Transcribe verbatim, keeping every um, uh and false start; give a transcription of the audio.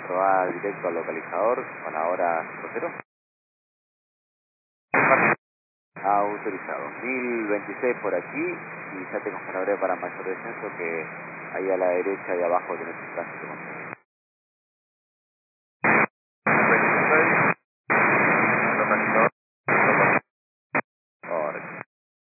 cuatro A directo al localizador con la hora cero. Autorizado. mil veintiséis por aquí y ya te confirmaré para mayor descenso que ahí a la derecha y abajo tenés un tránsito.